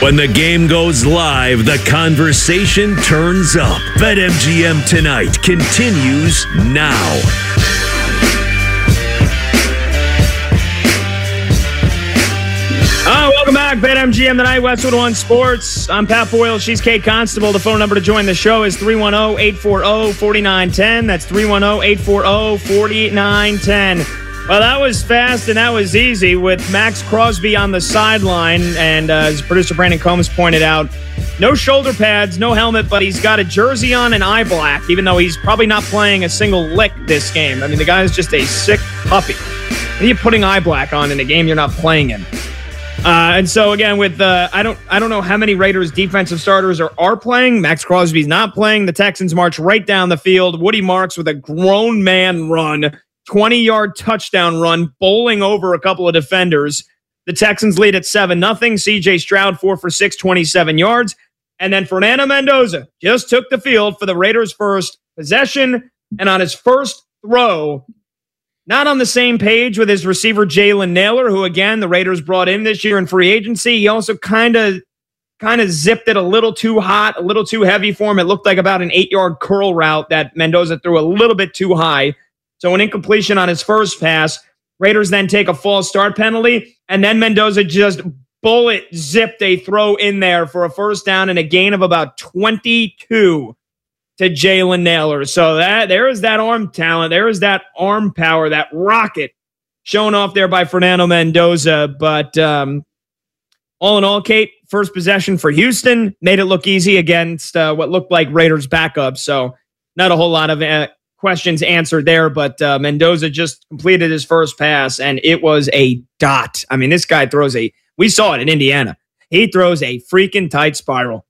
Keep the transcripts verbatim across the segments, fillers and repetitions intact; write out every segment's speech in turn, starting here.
When the game goes live, the conversation turns up. BetMGM Tonight continues now. Oh, welcome back. BetMGM Tonight, Westwood One Sports. I'm Pat Boyle. She's Kate Constable. The phone number to join the show is three one zero, eight four zero, four nine one zero. That's three one zero, eight four zero, four nine one zero. Well, that was fast and that was easy with Max Crosby on the sideline. And uh, as producer Brandon Combs pointed out, no shoulder pads, no helmet, but he's got a jersey on and eye black, even though he's probably not playing a single lick this game. I mean, the guy is just a sick puppy. What are you putting eye black on in a game you're not playing in? Uh, and so again, with uh, I don't I don't know how many Raiders defensive starters are, are playing. Max Crosby's not playing. The Texans march right down the field. Woody Marks with a grown man run. twenty-yard touchdown run, bowling over a couple of defenders. The Texans lead at seven nothing. C J Stroud, four for six, twenty-seven yards. And then Fernando Mendoza just took the field for the Raiders' first possession. And on his first throw, not on the same page with his receiver, Jalen Nailor, who, again, the Raiders brought in this year in free agency. He also kind of kind of zipped it a little too hot, a little too heavy for him. It looked like about an eight-yard curl route that Mendoza threw a little bit too high. So an incompletion on his first pass. Raiders then take a false start penalty, and then Mendoza just bullet zipped a throw in there for a first down and a gain of about twenty-two to Jalen Nailor. So that there is that arm talent. There is that arm power, that rocket shown off there by Fernando Mendoza. But um, all in all, Kate, first possession for Houston made it look easy against uh, what looked like Raiders backup. So not a whole lot of uh, questions answered there, but uh, Mendoza just completed his first pass, and it was a dot. I mean, this guy throws a, we saw it in Indiana. He throws a freaking tight spiral.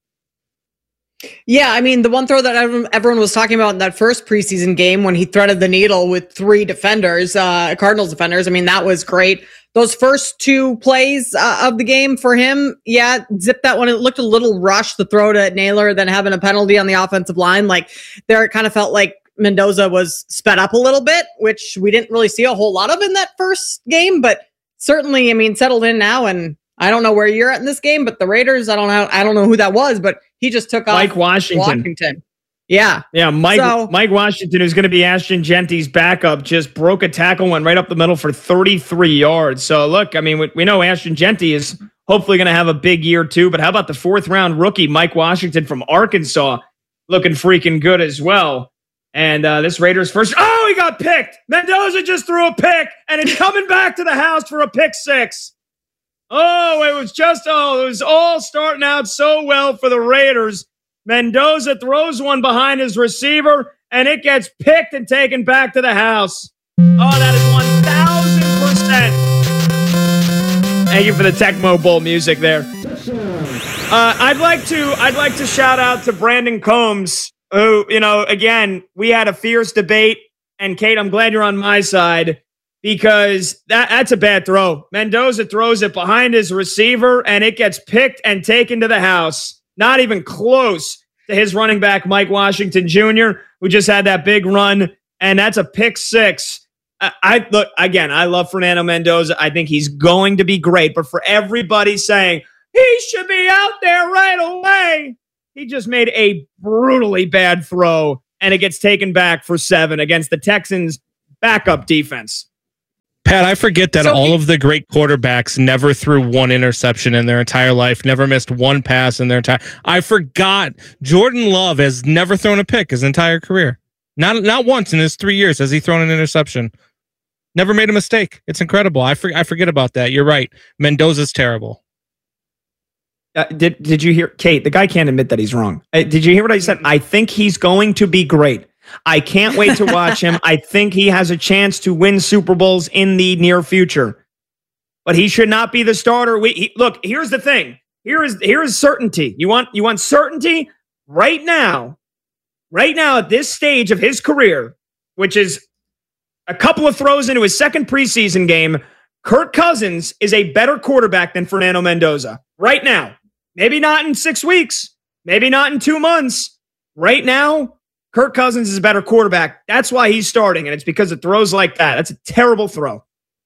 Yeah, I mean, the one throw that everyone was talking about in that first preseason game when he threaded the needle with three defenders, uh, Cardinals defenders, I mean, that was great. Those first two plays uh, of the game for him, yeah, zip that one. It looked a little rushed, the throw to Nailor, then having a penalty on the offensive line. Like, there it kind of felt like Mendoza was sped up a little bit, which we didn't really see a whole lot of in that first game, but certainly, I mean, settled in now. And I don't know where you're at in this game, but the Raiders, I don't know, I don't know who that was, but he just took off Mike Washington. Washington. Yeah. Yeah, Mike so, Mike Washington, who's going to be Ashton Genty's backup, just broke a tackle, went right up the middle for thirty-three yards. So, look, I mean, we, we know Ashton Genty is hopefully going to have a big year, too. But how about the fourth-round rookie, Mike Washington from Arkansas, looking freaking good as well. And uh, this Raiders first, oh, he got picked. Mendoza just threw a pick, and it's coming back to the house for a pick six. Oh, it was just, oh, it was all starting out so well for the Raiders. Mendoza throws one behind his receiver, and it gets picked and taken back to the house. Oh, that is one thousand percent. Thank you for the Tecmo Bowl music there. Uh, I'd like to, I'd like to shout out to Brandon Combs, who, you know, again, we had a fierce debate, and Kate, I'm glad you're on my side, because that, that's a bad throw. Mendoza throws it behind his receiver, and it gets picked and taken to the house. Not even close to his running back, Mike Washington Junior, who just had that big run, and that's a pick six. I, I look, again, I love Fernando Mendoza. I think he's going to be great, but for everybody saying, he should be out there right away, he just made a brutally bad throw, and it gets taken back for seven against the Texans' backup defense. Pat, I forget that So all he- of the great quarterbacks never threw one interception in their entire life, never missed one pass in their entire. I forgot Jordan Love has never thrown a pick his entire career. Not not once in his three years has he thrown an interception. Never made a mistake. It's incredible. I for, I forget about that. You're right. Mendoza's terrible. Uh, did did you hear, Kate? The guy can't admit that he's wrong. Uh, did you hear what I said? I think he's going to be great. I can't wait to watch him. I think he has a chance to win Super Bowls in the near future. But he should not be the starter. We he, look, here's the thing. Here is here is certainty. You want you want certainty right now. Right now at this stage of his career, which is a couple of throws into his second preseason game, Kirk Cousins is a better quarterback than Fernando Mendoza. Right now. Maybe not in six weeks. Maybe not in two months. Right now, Kirk Cousins is a better quarterback. That's why he's starting, and it's because of throws like that. That's a terrible throw.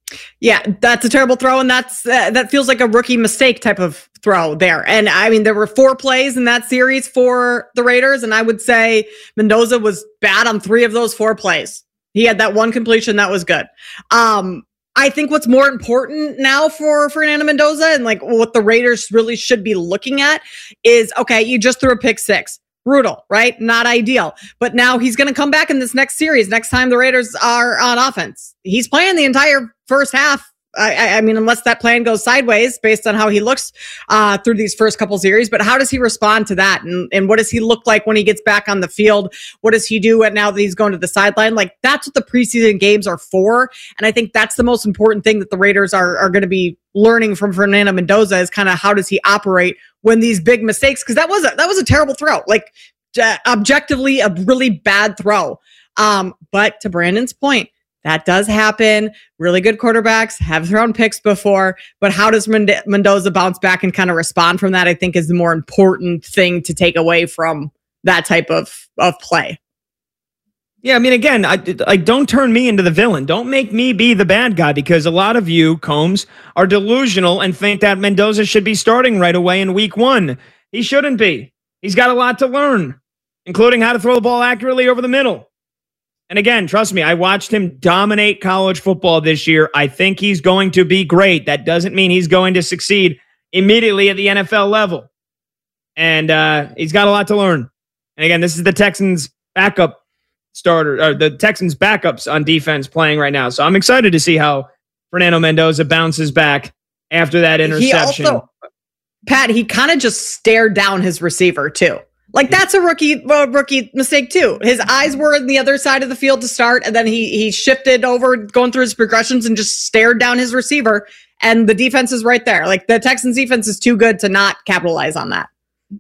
Yeah, that's a terrible throw, and that's uh, that feels like a rookie mistake type of throw there. And I mean, there were four plays in that series for the Raiders, and I would say Mendoza was bad on three of those four plays. He had that one completion that was good. Um, I think what's more important now for Fernando Mendoza and like what the Raiders really should be looking at is, okay, you just threw a pick six. Brutal, right? Not ideal. But now he's going to come back in this next series. Next time the Raiders are on offense, he's playing the entire first half. I, I mean, unless that plan goes sideways based on how he looks uh, through these first couple series. But how does he respond to that? And, and what does he look like when he gets back on the field? What does he do at now that he's going to the sideline? Like, that's what the preseason games are for. And I think that's the most important thing that the Raiders are, are going to be learning from Fernando Mendoza is kind of how does he operate when these big mistakes, because that was a, that was a terrible throw. Like, uh, objectively, a really bad throw. Um, but to Brandon's point, that does happen. Really good quarterbacks have thrown picks before, but how does Mendoza bounce back and kind of respond from that, I think is the more important thing to take away from that type of, of play. Yeah, I mean, again, I, like, don't turn me into the villain. Don't make me be the bad guy, because a lot of you, Combs, are delusional and think that Mendoza should be starting right away in week one. He shouldn't be. He's got a lot to learn, including how to throw the ball accurately over the middle. And again, trust me, I watched him dominate college football this year. I think he's going to be great. That doesn't mean he's going to succeed immediately at the N F L level. And uh, he's got a lot to learn. And again, this is the Texans' backup starter, or the Texans' backups on defense playing right now. So I'm excited to see how Fernando Mendoza bounces back after that interception. He also, Pat, he kind of just stared down his receiver too. Like, that's a rookie uh, rookie mistake too. His eyes were on the other side of the field to start, and then he he shifted over, going through his progressions, and just stared down his receiver. And the defense is right there. Like, the Texans defense is too good to not capitalize on that.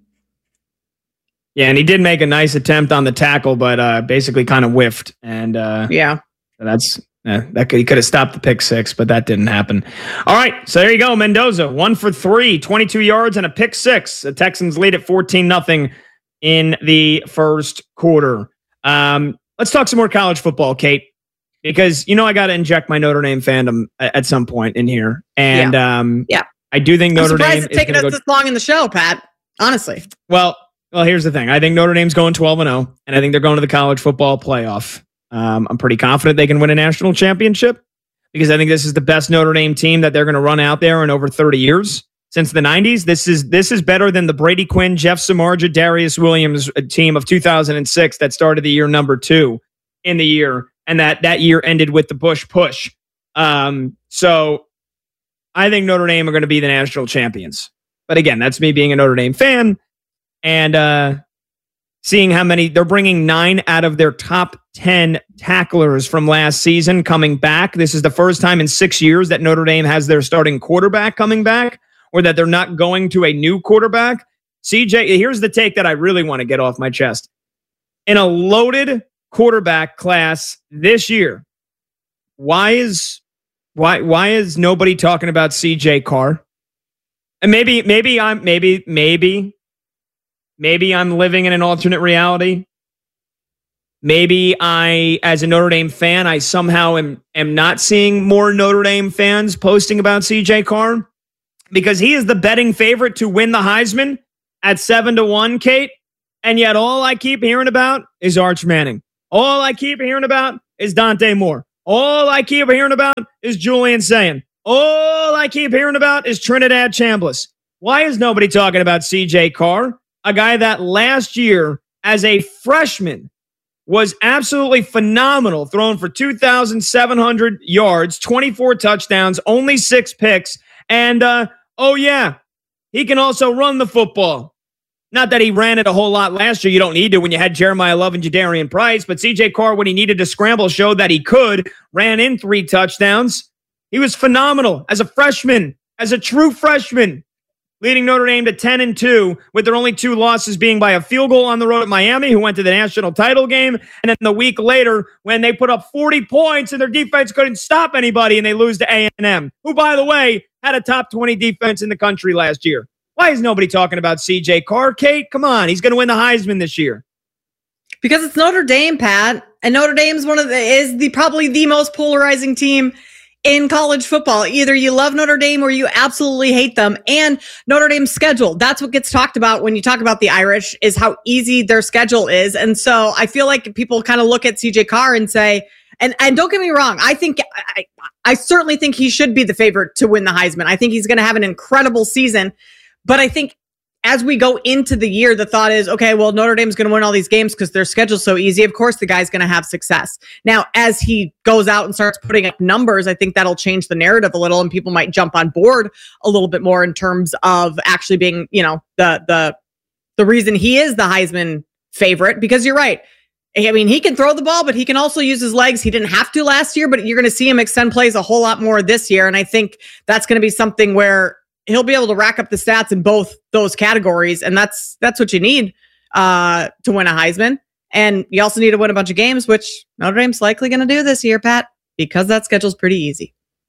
Yeah, and he did make a nice attempt on the tackle, but uh, basically kind of whiffed. And uh, yeah, that's uh, that could, he could have stopped the pick six, but that didn't happen. All right, so there you go, Mendoza, one for three, twenty-two yards and a pick six. The Texans lead at fourteen nothing. In the first quarter. Um, let's talk some more college football, Kate, because, you know, I got to inject my Notre Dame fandom at, at some point in here. And yeah. Um, yeah. I do think Notre Dame is taking us go- this long in the show, Pat, honestly. Well, well, here's the thing. I think Notre Dame's going twelve and oh, and I think they're going to the college football playoff. Um, I'm pretty confident they can win a national championship because I think this is the best Notre Dame team that they're going to run out there in over thirty years. Since the nineties, this is this is better than the Brady Quinn, Jeff Samardzija, Darius Williams team of two thousand six that started the year number two in the year, and that that year ended with the Bush push. Um, so I think Notre Dame are going to be the national champions. But again, that's me being a Notre Dame fan and uh, seeing how many they're bringing nine out of their top ten tacklers from last season coming back. This is the first time in six years that Notre Dame has their starting quarterback coming back, or that they're not going to a new quarterback. C J, here's the take that I really want to get off my chest. In a loaded quarterback class this year, why is why why is nobody talking about C J Carr? And maybe maybe I'm maybe maybe maybe I'm living in an alternate reality. Maybe I, as a Notre Dame fan, I somehow am am not seeing more Notre Dame fans posting about C J Carr. Because he is the betting favorite to win the Heisman at seven to one, Kate. And yet all I keep hearing about is Arch Manning. All I keep hearing about is Dante Moore. All I keep hearing about is Julian Sayin. All I keep hearing about is Trinidad Chambliss. Why is nobody talking about C J Carr? A guy that last year, as a freshman, was absolutely phenomenal, throwing for two thousand seven hundred yards, twenty-four touchdowns, only six picks. And, uh, oh, yeah, he can also run the football. Not that he ran it a whole lot last year. You don't need to when you had Jeremiah Love and Jadarian Price. But C J Carr, when he needed to scramble, showed that he could. Ran in three touchdowns. He was phenomenal as a freshman, as a true freshman, leading Notre Dame to ten and two, with their only two losses being by a field goal on the road at Miami, who went to the national title game, and then the week later when they put up forty points and their defense couldn't stop anybody and they lose to A and M, who, by the way, had a top twenty defense in the country last year. Why is nobody talking about C J Carr? Kate, come on. He's going to win the Heisman this year. Because it's Notre Dame, Pat. And Notre Dame's one of the is the probably the most polarizing team in college football. Either you love Notre Dame or you absolutely hate them. And Notre Dame's schedule, that's what gets talked about when you talk about the Irish, is how easy their schedule is. And so I feel like people kind of look at C J Carr and say, and, and don't get me wrong, I think, I, I certainly think he should be the favorite to win the Heisman. I think he's going to have an incredible season. But I think as we go into the year, the thought is, okay, well, Notre Dame's going to win all these games because their schedule's so easy. Of course, the guy's going to have success. Now, as he goes out and starts putting up numbers, I think that'll change the narrative a little, and people might jump on board a little bit more in terms of actually being, you know, the the the reason he is the Heisman favorite. Because you're right. I mean, he can throw the ball, but he can also use his legs. He didn't have to last year, but you're going to see him extend plays a whole lot more this year. And I think that's going to be something where he'll be able to rack up the stats in both those categories. And that's that's what you need uh, to win a Heisman. And you also need to win a bunch of games, which Notre Dame's likely going to do this year, Pat, because that schedule's pretty easy.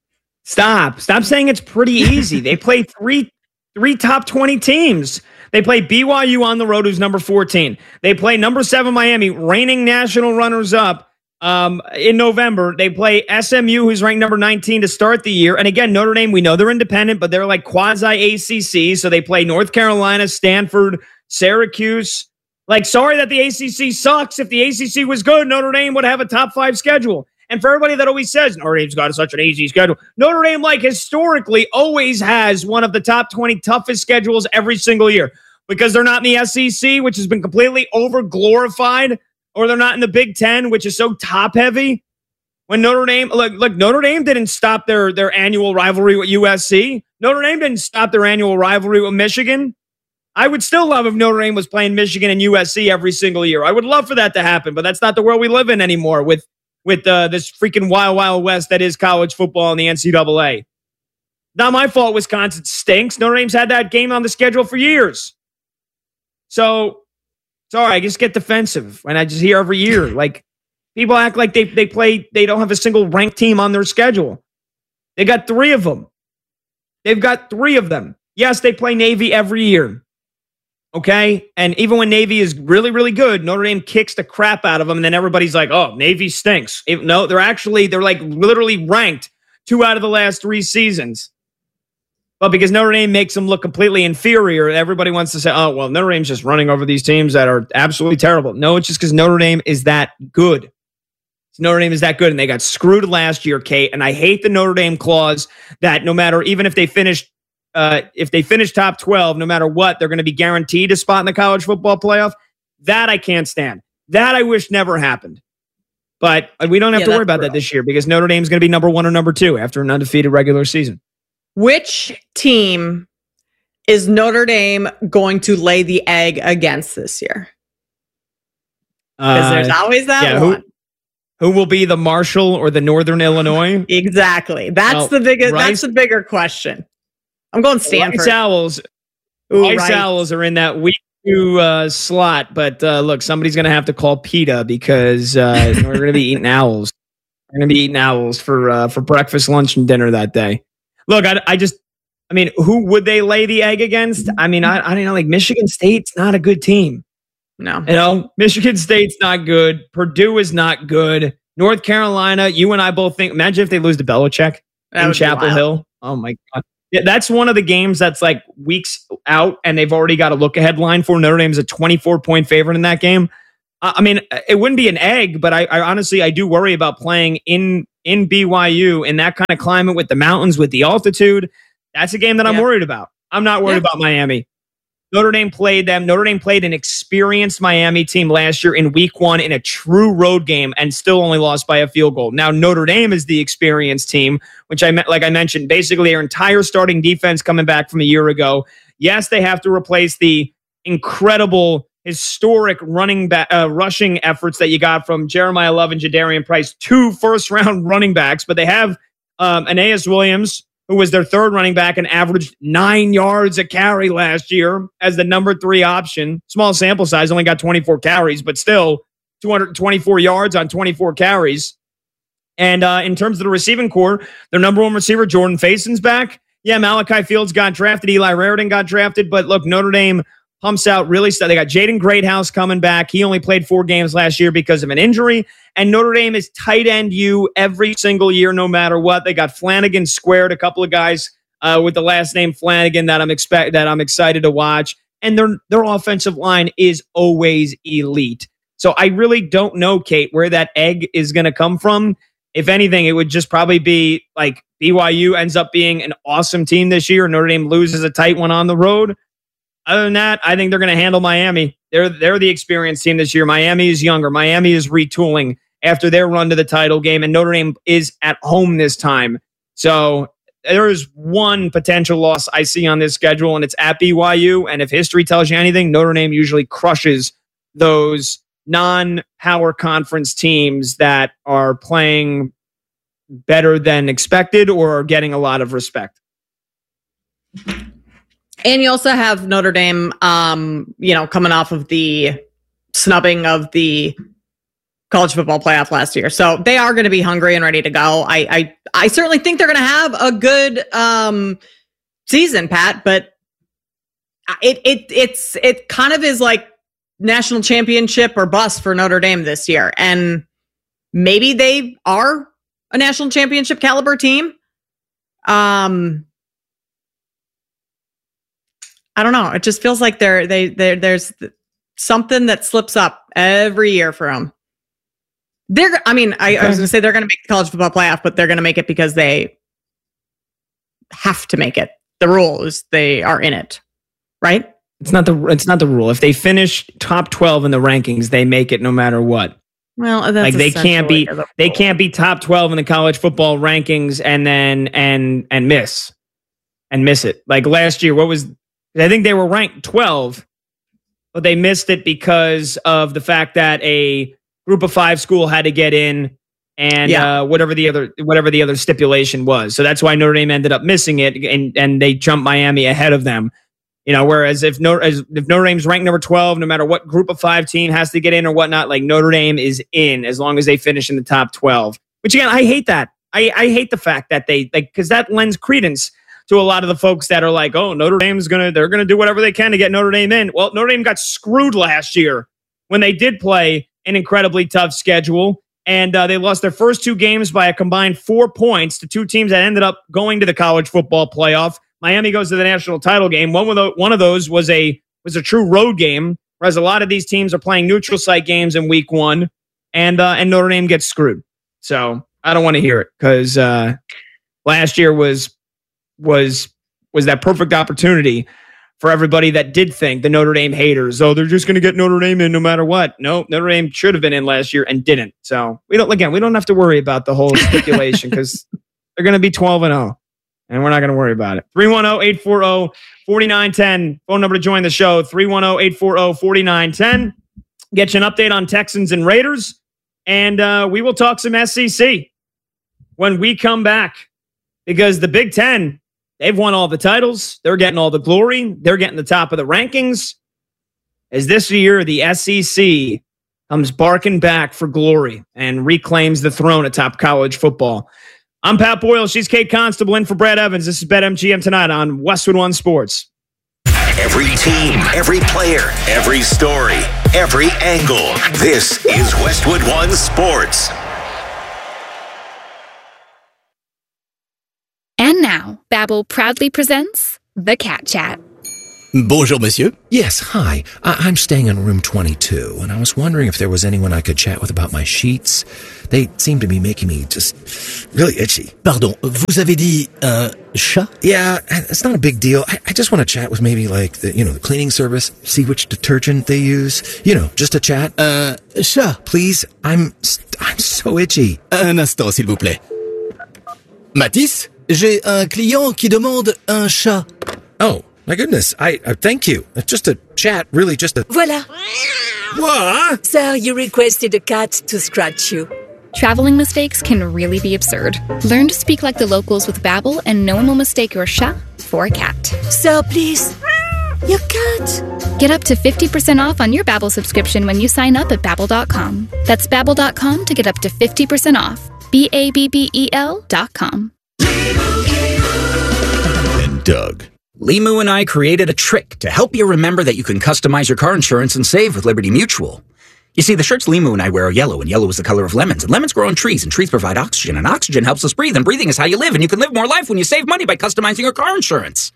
Stop. Stop saying it's pretty easy. They play three three top twenty teams. They play B Y U on the road, who's number fourteen. They play number seven Miami, reigning national runners-up. Um, in November, they play S M U, who's ranked number nineteen to start the year. And again, Notre Dame, we know they're independent, but they're like quasi A C C. So they play North Carolina, Stanford, Syracuse. Like, sorry that the A C C sucks. If the A C C was good, Notre Dame would have a top five schedule. And for everybody that always says Notre Dame's got such an easy schedule, Notre Dame, like, historically always has one of the top twenty toughest schedules every single year, because they're not in the S E C, which has been completely over glorified. Or they're not in the Big Ten, which is so top heavy. When Notre Dame, look, look, Notre Dame didn't stop their, their annual rivalry with U S C. Notre Dame didn't stop their annual rivalry with Michigan. I would still love if Notre Dame was playing Michigan and U S C every single year. I would love for that to happen, but that's not the world we live in anymore with, with uh, this freaking wild, wild west that is college football and the N C double A. Not my fault Wisconsin stinks. Notre Dame's had that game on the schedule for years. So... Sorry, I just get defensive when I just hear every year. Like, people act like they they play, they don't have a single ranked team on their schedule. They got three of them. They've got three of them. Yes, they play Navy every year. Okay? And even when Navy is really, really good, Notre Dame kicks the crap out of them, and then everybody's like, oh, Navy stinks. If, no, they're actually, they're like literally ranked two out of the last three seasons. But because Notre Dame makes them look completely inferior, everybody wants to say, oh, well, Notre Dame's just running over these teams that are absolutely terrible. No, it's just because Notre Dame is that good. Notre Dame is that good, and they got screwed last year, Kate. And I hate the Notre Dame clause that no matter, even if they finish, uh, if they finish top twelve, no matter what, they're going to be guaranteed a spot in the college football playoff. That I can't stand. That I wish never happened. But we don't have yeah, to worry about brutal. that this year, because Notre Dame's going to be number one or number two after an undefeated regular season. Which team is Notre Dame going to lay the egg against this year? Because uh, there's always that yeah, one. Who, who will be the Marshall or the Northern Illinois? Exactly. That's well, the biggest. Rice, that's the bigger question. I'm going Stanford. Rice Owls. Ooh, Rice right. Owls are in that week two uh, slot, but uh, look, somebody's going to have to call PETA because uh, we're going to be eating owls. We're going to be eating owls for uh, for breakfast, lunch, and dinner that day. Look, I, I just, I mean, who would they lay the egg against? I mean, I, I don't know, like Michigan State's not a good team. No. You know, Michigan State's not good. Purdue is not good. North Carolina, you and I both think, imagine if they lose to Belichick in Chapel Hill. Oh my God. Yeah, that's one of the games that's like weeks out and they've already got a look ahead line for. Notre Dame's a twenty-four point favorite in that game. Uh, I mean, it wouldn't be an egg, but I, I honestly, I do worry about playing in in B Y U in that kind of climate with the mountains, with the altitude. That's a game that I'm yeah. worried about. I'm not worried yeah. about Miami. Notre Dame played them. Notre Dame played an experienced Miami team last year in week one in a true road game and still only lost by a field goal. Now, Notre Dame is the experienced team, which I like I mentioned, basically their entire starting defense coming back from a year ago. Yes, they have to replace the incredible historic running back, uh, rushing efforts that you got from Jeremiah Love and Jadarian Price, two first-round running backs, but they have um, Aeneas Williams, who was their third running back and averaged nine yards a carry last year as the number three option. Small sample size, only got twenty-four carries, but still two hundred twenty-four yards on twenty-four carries. And uh, in terms of the receiving core, their number one receiver, Jordan Faison's back. Yeah, Malachi Fields got drafted. Eli Raritan got drafted. But look, Notre Dame pumps out really stuff. They got Jaden Greathouse coming back. He only played four games last year because of an injury. And Notre Dame is tight end you every single year, no matter what. They got Flanagan squared, a couple of guys uh, with the last name Flanagan that I'm expect that I'm excited to watch. And their their offensive line is always elite. So I really don't know, Kate, where that egg is going to come from. If anything, it would just probably be like B Y U ends up being an awesome team this year. Notre Dame loses a tight one on the road. Other than that, I think they're going to handle Miami. They're they're the experienced team this year. Miami is younger. Miami is retooling after their run to the title game, and Notre Dame is at home this time. So there is one potential loss I see on this schedule, and it's at B Y U. And if history tells you anything, Notre Dame usually crushes those non-power conference teams that are playing better than expected or are getting a lot of respect. And you also have Notre Dame, um, you know, coming off of the snubbing of the college football playoff last year. So they are going to be hungry and ready to go. I I, I certainly think they're going to have a good um, season, Pat, but it it it's it kind of is like national championship or bust for Notre Dame this year. And maybe they are a national championship caliber team. Um, I don't know. It just feels like they're, they, they, there's something that slips up every year for them. They're, I mean, I, I was going to say they're going to make the college football playoff, but they're going to make it because they have to make it. The rule is they are in it, right? It's not the it's not the rule. If they finish top twelve in the rankings, they make it no matter what. Well, that's like they can't be the they can't be top twelve in the college football rankings and then and and miss and miss it. Like last year, what was I think they were ranked twelve, but they missed it because of the fact that a group of five school had to get in and yeah. uh, whatever the other whatever the other stipulation was. So that's why Notre Dame ended up missing it, and and they jumped Miami ahead of them. You know, whereas if Notre, as, if Notre Dame's ranked number twelve, no matter what group of five team has to get in or whatnot, like Notre Dame is in as long as they finish in the top twelve. Which again, I hate that. I, I hate the fact that they like because that lends credence to a lot of the folks that are like, oh, Notre Dame's gonna they're gonna do whatever they can to get Notre Dame in. Well, Notre Dame got screwed last year when they did play an incredibly tough schedule, and uh, they lost their first two games by a combined four points to two teams that ended up going to the college football playoff. Miami goes to the national title game. One of the, one of those was a was a true road game, whereas a lot of these teams are playing neutral site games in week one, and uh, and Notre Dame gets screwed. So I don't want to hear it because uh, last year was was was that perfect opportunity for everybody that did think the Notre Dame haters. Oh, they're just going to get Notre Dame in no matter what. No, Notre Dame should have been in last year and didn't. So we don't again we don't have to worry about the whole stipulation because they're going to be twelve and zero. And we're not going to worry about it. three one zero, eight four zero, four nine one zero. Phone number to join the show, three one zero, eight four zero, four nine one zero. Get you an update on Texans and Raiders. And uh, we will talk some S E C when we come back. Because the Big Ten, they've won all the titles. They're getting all the glory. They're getting the top of the rankings. As this year, the S E C comes barking back for glory and reclaims the throne atop college football. I'm Pat Boyle. She's Kate Constable in for Brad Evans. This is BetMGM tonight on Westwood One Sports. Every team, every player, every story, every angle. This is Westwood One Sports. And now, Babbel proudly presents The Cat Chat. Bonjour, monsieur. Yes, hi. I- I'm staying in room twenty-two, and I was wondering if there was anyone I could chat with about my sheets. They seem to be making me just really itchy. Pardon, vous avez dit un chat? Yeah, it's not a big deal. I, I just want to chat with maybe like the, you know, the cleaning service, see which detergent they use. You know, just a chat. Un chat? Please, I'm I'm so itchy. Un instant, s'il vous plaît. Matisse, j'ai un client qui demande un chat. Oh. My goodness, I uh, thank you. It's just a chat, really just a... Voila. What? Sir, you requested a cat to scratch you. Traveling mistakes can really be absurd. Learn to speak like the locals with Babbel, and no one will mistake your chat for a cat. Sir, please. Your cat. Get up to fifty percent off on your Babbel subscription when you sign up at Babbel dot com. That's Babbel dot com to get up to fifty percent off. B A B B E L dot com. And Doug. Limu and I created a trick to help you remember that you can customize your car insurance and save with Liberty Mutual. You see, the shirts Limu and I wear are yellow, and yellow is the color of lemons, and lemons grow on trees, and trees provide oxygen, and oxygen helps us breathe, and breathing is how you live, and you can live more life when you save money by customizing your car insurance.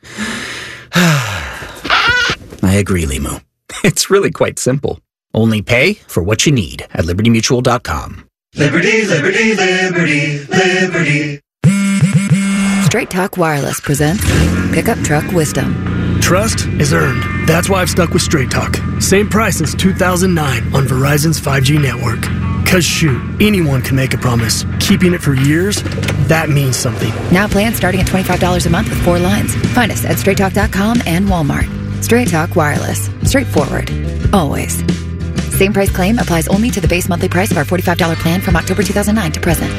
I agree, Limu. It's really quite simple. Only pay for what you need at liberty mutual dot com. Liberty, liberty, liberty, liberty. Straight Talk Wireless presents Pickup Truck Wisdom. Trust is earned. That's why I've stuck with Straight Talk. Same price since two thousand nine on Verizon's five G network. Cause shoot, anyone can make a promise. Keeping it for years, that means something. Now plans starting at twenty-five dollars a month with four lines. Find us at straight talk dot com and Walmart. Straight Talk Wireless. Straightforward. Always. Same price claim applies only to the base monthly price of our forty-five dollars plan from October two thousand nine to present.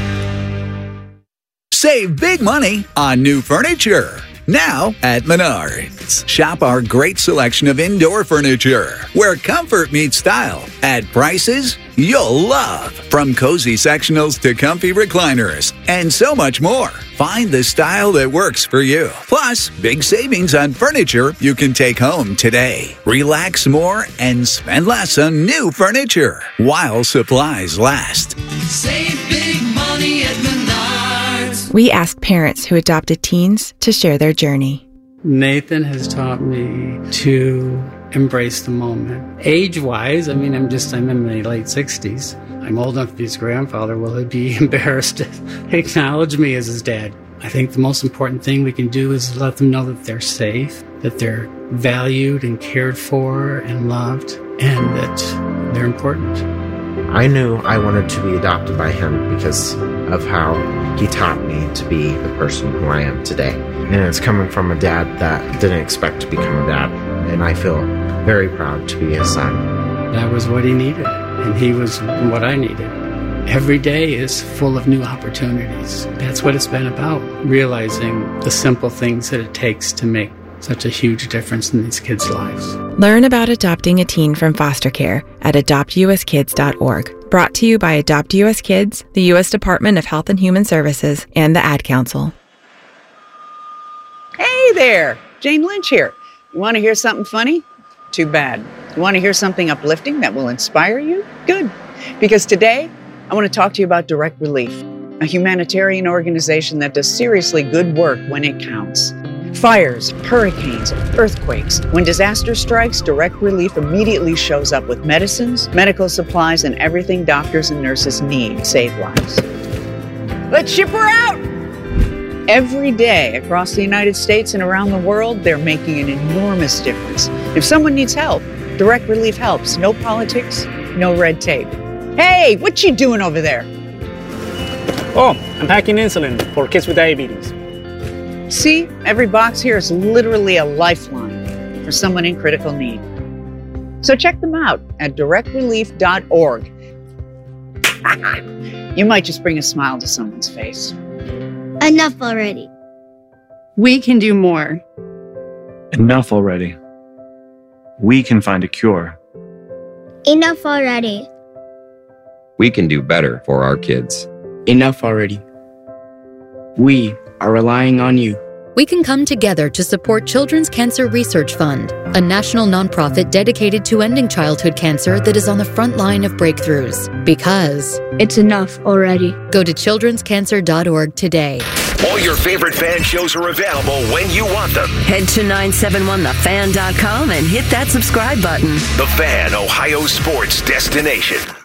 Save big money on new furniture. Now at Menards. Shop our great selection of indoor furniture, where comfort meets style, at prices you'll love. From cozy sectionals to comfy recliners, and so much more. Find the style that works for you. Plus, big savings on furniture you can take home today. Relax more and spend less on new furniture while supplies last. Save big money at Menards. We asked parents who adopted teens to share their journey. Nathan has taught me to embrace the moment. Age-wise, I mean, I'm just, I'm in my late sixties. I'm old enough to be his grandfather. Will he be embarrassed to acknowledge me as his dad? I think the most important thing we can do is let them know that they're safe, that they're valued and cared for and loved, and that they're important. I knew I wanted to be adopted by him because of how he taught me to be the person who I am today. And it's coming from a dad that didn't expect to become a dad. And I feel very proud to be his son. That was what he needed, and he was what I needed. Every day is full of new opportunities. That's what it's been about, realizing the simple things that it takes to make such a huge difference in these kids' lives. Learn about adopting a teen from foster care at adopt u s kids dot org. Brought to you by Adopt U S Kids, the U S Department of Health and Human Services, and the Ad Council. Hey there, Jane Lynch here. You want to hear something funny? Too bad. You want to hear something uplifting that will inspire you? Good. Because today, I want to talk to you about Direct Relief, a humanitarian organization that does seriously good work when it counts. Fires, hurricanes, earthquakes. When disaster strikes, Direct Relief immediately shows up with medicines, medical supplies, and everything doctors and nurses need to save lives. Let's ship her out! Every day across the United States and around the world, they're making an enormous difference. If someone needs help, Direct Relief helps. No politics, no red tape. Hey, what you doing over there? Oh, I'm packing insulin for kids with diabetes. See, every box here is literally a lifeline for someone in critical need. So check them out at direct relief dot org. You might just bring a smile to someone's face. Enough already. We can do more. Enough already. We can find a cure. Enough already. We can do better for our kids. Enough already. We are relying on you. We can come together to support Children's Cancer Research Fund, a national nonprofit dedicated to ending childhood cancer that is on the front line of breakthroughs. Because it's enough already. Go to children's cancer dot org today. All your favorite fan shows are available when you want them. Head to nine seven one the fan dot com and hit that subscribe button. The Fan, Ohio sports destination.